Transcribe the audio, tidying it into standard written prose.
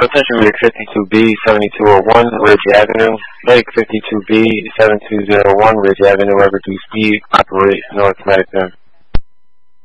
Attention Rig 52B 7201 Ridge Avenue. Lake 52B 7201 Ridge Avenue, reduced speed, operate North Medicine.